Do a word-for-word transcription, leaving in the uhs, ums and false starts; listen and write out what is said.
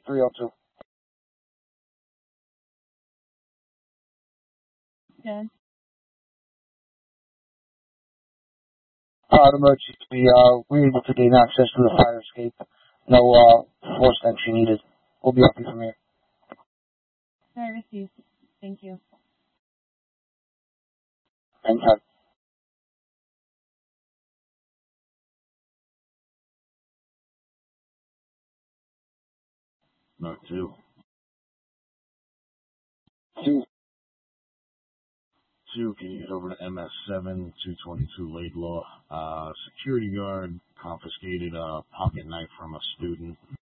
three oh two. Okay. Uh, the emergency, uh, we were able to gain access to the fire escape. No, uh, force entry needed. We'll be happy from here. I received. Thank you. Anytime. Mark two. Two. Two, can you get over to M S seven, two twenty-two Laidlaw? Uh, security guard confiscated a pocket knife from a student.